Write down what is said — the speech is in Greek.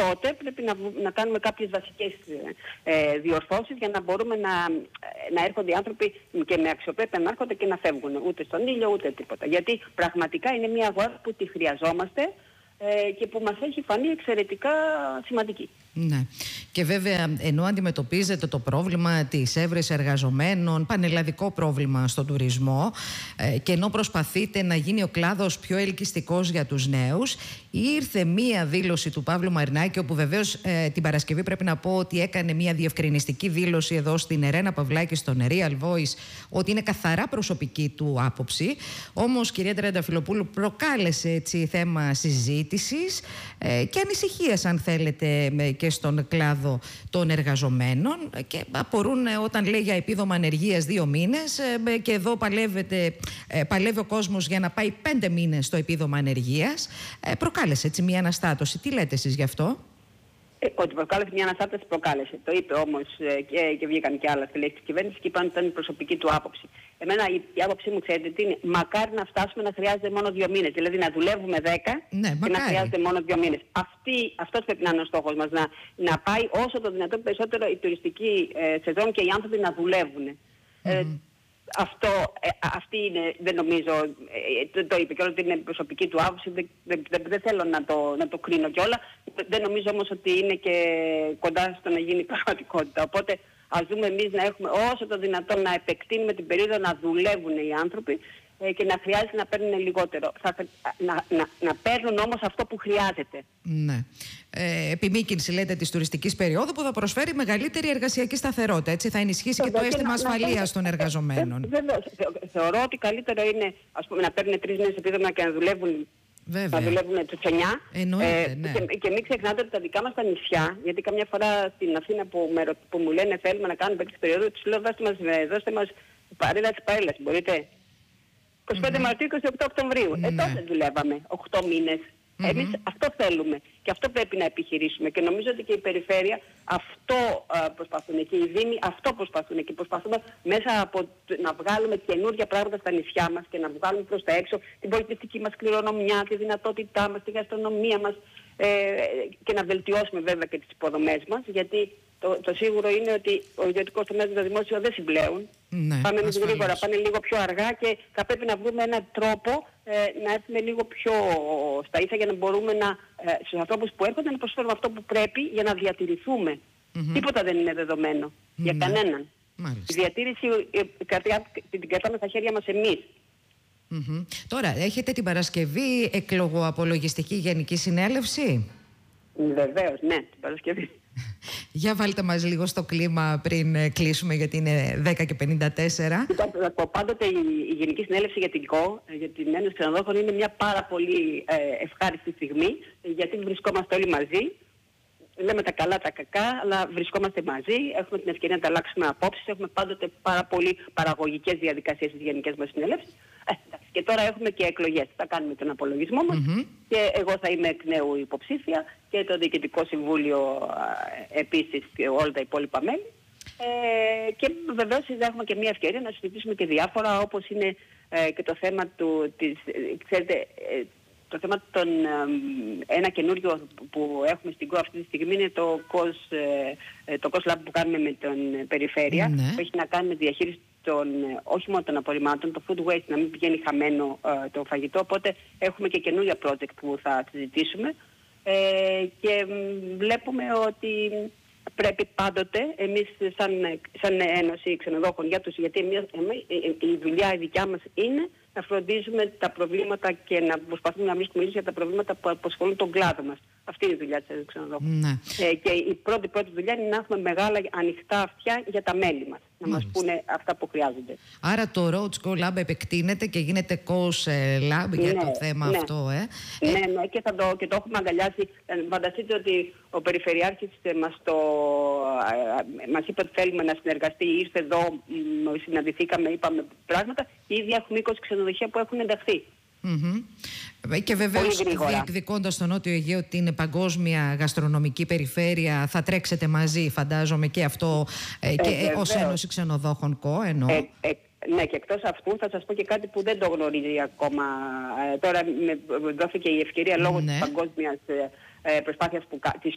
τότε πρέπει να κάνουμε κάποιες βασικές διορθώσεις για να μπορούμε να έρχονται οι άνθρωποι και με αξιοπρέπεια να έρχονται και να φεύγουν. Ούτε στον ήλιο ούτε τίποτα. Γιατί πραγματικά είναι μια αγορά που τη χρειαζόμαστε και που μας έχει φανεί εξαιρετικά σημαντική. Ναι. Και βέβαια, ενώ αντιμετωπίζετε το πρόβλημα της έβρεσης εργαζομένων, πανελλαδικό πρόβλημα στον τουρισμό, και ενώ προσπαθείτε να γίνει ο κλάδος πιο ελκυστικός για τους νέους, ήρθε μία δήλωση του Παύλου Μαρινάκη, όπου βεβαίως την Παρασκευή πρέπει να πω ότι έκανε μία διευκρινιστική δήλωση εδώ στην Ερένα Παυλάκη, στον Real Voice, ότι είναι καθαρά προσωπική του άποψη. Όμως, κυρία Τριανταφυλοπούλου, προκάλεσε έτσι θέμα συζήτησης και ανησυχίας, αν θέλετε, και στον κλάδο των εργαζομένων, και απορούν όταν λέει για επίδομα ανεργίας 2 μήνες και εδώ παλεύει ο κόσμος για να πάει 5 μήνες στο επίδομα ανεργίας. Προκάλεσε έτσι μια αναστάτωση. Τι λέτε εσείς γι' αυτό? Ότι προκάλεσε μια αναστάτωση, προκάλεσε. Το είπε όμως και βγήκαν και άλλα στελέχη της κυβέρνησης και είπαν ότι ήταν η προσωπική του άποψη. Εμένα η άποψή μου, ξέρετε τι είναι? Μακάρι να φτάσουμε να χρειάζεται μόνο 2 μήνες. Δηλαδή να δουλεύουμε 10 και να χρειάζεται μόνο 2 μήνες. Αυτός πρέπει να είναι ο στόχος μας. Να πάει όσο το δυνατόν περισσότερο η τουριστική σεζόν και οι άνθρωποι να δουλεύουν. Αυτή είναι, δεν νομίζω, το είπε και όλα ότι είναι προσωπική του άποψη, δεν θέλω να το κρίνω κιόλα. Δεν νομίζω όμως ότι είναι και κοντά στο να γίνει πραγματικότητα. Οπότε ας δούμε εμείς να έχουμε όσο το δυνατόν να επεκτείνουμε την περίοδο να δουλεύουν οι άνθρωποι και να χρειάζεται να παίρνουν λιγότερο. Να παίρνουν όμως αυτό που χρειάζεται. Ναι. Επιμήκυνση, λέτε, της τουριστικής περίοδου που θα προσφέρει μεγαλύτερη εργασιακή σταθερότητα. Έτσι θα ενισχύσει και το αίσθημα ασφαλείας των εργαζομένων. Βέβαια. Θεωρώ ότι καλύτερο είναι, ας πούμε, να παίρνουν 3 μήνες επίδομα και να δουλεύουν. Βέβαια. Να δουλεύουν τους 9. Εννοείται, ναι. Και μην ξεχνάτε ότι τα δικά μας τα νησιά, γιατί καμιά φορά στην Αθήνα που μου λένε θέλουμε να κάνουμε παίκτης περίοδου, τους λέω δώστε μας παρέλαση, μπορείτε. 25 Μαρτίου, 28 Οκτωβρίου. Τότε δουλεύαμε 8 μήνες. Εμείς αυτό θέλουμε και αυτό πρέπει να επιχειρήσουμε και νομίζω ότι και η περιφέρεια αυτό προσπαθούν και οι δήμοι αυτό προσπαθούν και προσπαθούμε μέσα από να βγάλουμε καινούργια πράγματα στα νησιά μας και να βγάλουμε προς τα έξω την πολιτιστική μας κληρονομιά, τη δυνατότητά μας, τη γαστρονομία μας και να βελτιώσουμε βέβαια και τις υποδομές μας, γιατί το σίγουρο είναι ότι ο ιδιωτικός τομέας και το δημόσιο δεν συμπλέουν. Ναι, πάνε γρήγορα, πάνε λίγο πιο αργά και θα πρέπει να βρούμε έναν τρόπο να έρθουμε λίγο πιο στα ίσα για να μπορούμε στους ανθρώπους που έρχονται να προσφέρουμε αυτό που πρέπει για να διατηρηθούμε. Τίποτα δεν είναι δεδομένο για κανέναν. Μάλιστα. Η διατήρηση την κρατάμε στα χέρια μας εμείς. Τώρα, έχετε την Παρασκευή εκλογοαπολογιστική γενική συνέλευση? Βεβαίως, ναι, την Παρασκευή. Για βάλτε μας λίγο στο κλίμα πριν κλείσουμε, γιατί είναι 10:54. Πάντοτε η Γενική Συνέλευση για την ΚΟ, για την Ένωση Ξενοδόχων, είναι μια πάρα πολύ ευχάριστη στιγμή, γιατί βρισκόμαστε όλοι μαζί. Λέμε τα καλά, τα κακά, αλλά βρισκόμαστε μαζί, έχουμε την ευκαιρία να ανταλλάξουμε απόψεις, έχουμε πάντοτε πάρα πολύ παραγωγικές διαδικασίες στις γενικές μας συνέλευσεις. Και τώρα έχουμε και εκλογές. Θα κάνουμε τον απολογισμό μας και εγώ θα είμαι εκ νέου υποψήφια και το Διοικητικό Συμβούλιο επίσης και όλα τα υπόλοιπα μέλη. Και βεβαίως θα έχουμε και μια ευκαιρία να συζητήσουμε και διάφορα, όπως είναι και το θέμα ξέρετε, το θέμα ένα καινούριο που έχουμε στην ΚΟ αυτή τη στιγμή είναι το COS Lab που κάνουμε με την περιφέρεια, που έχει να κάνει με τη διαχείριση όχι μόνο των απορριμμάτων, το food waste, να μην πηγαίνει χαμένο το φαγητό. Οπότε έχουμε και καινούρια project που θα συζητήσουμε και βλέπουμε ότι πρέπει πάντοτε εμείς σαν Ένωση Ξενοδόχων γιατί η δουλειά η δικιά μας είναι να φροντίζουμε τα προβλήματα και να προσπαθούμε να βρίσκουμε λύσεις για τα προβλήματα που απασχολούν τον κλάδο μας. Αυτή είναι η δουλειά της Ξενοδόχων. Και η πρώτη δουλειά είναι να έχουμε μεγάλα ανοιχτά αυτιά για τα μέλη μας. Να μας πούνε αυτά που χρειάζονται. Άρα το Roads Co Lab επεκτείνεται και γίνεται COS Lab για το θέμα αυτό, Ναι, και το έχουμε αγκαλιάσει. Φανταστείτε ότι ο Περιφερειάρχης μας είπε ότι θέλουμε να συνεργαστεί, ήρθε εδώ, συναντηθήκαμε, είπαμε πράγματα και ήδη έχουμε 20 ξενοδοχεία που έχουν ενταχθεί. Και βεβαίως διεκδικώντας το Νότιο Αιγαίο ότι είναι παγκόσμια γαστρονομική περιφέρεια, θα τρέξετε μαζί, φαντάζομαι, και αυτό και ως Ένωση Ξενοδόχων ΚΟ εννοώ. Ναι, και εκτός αυτού θα σας πω και κάτι που δεν το γνωρίζει ακόμα. Τώρα δόθηκε η ευκαιρία λόγω της παγκόσμιας προσπάθειας της